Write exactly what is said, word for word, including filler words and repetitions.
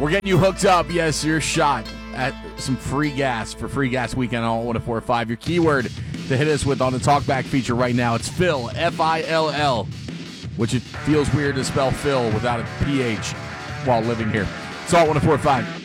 We're getting you hooked up. Yes, your shot at some free gas for Free Gas Weekend on one oh four point five. Your keyword to hit us with on the Talkback feature right now, it's Phil, F I L L, which it feels weird to spell Phil without a P H while living here. Salt one oh four point five.